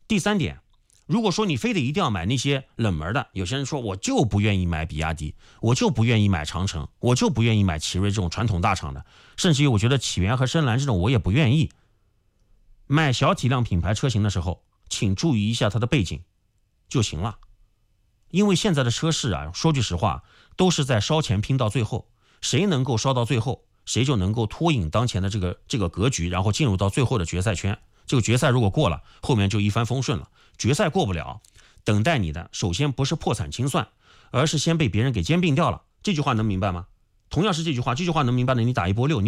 第三点，如果说你非得一定要买那些冷门的，有些人说我就不愿意买比亚迪，我就不愿意买长城，我就不愿意买奇瑞这种传统大厂的，甚至于我觉得启源和深蓝这种我也不愿意。买小体量品牌车型的时候，请注意一下它的背景就行了。因为现在的车市啊，说句实话，都是在烧钱拼到最后，谁能够烧到最后，谁就能够脱颖当前的这个格局，然后进入到最后的决赛圈。这个决赛如果过了，后面就一帆风顺了。决赛过不了，等待你的首先不是破产清算，而是先被别人给兼并掉了。这句话能明白吗？同样是这句话能明白的，你打1波6，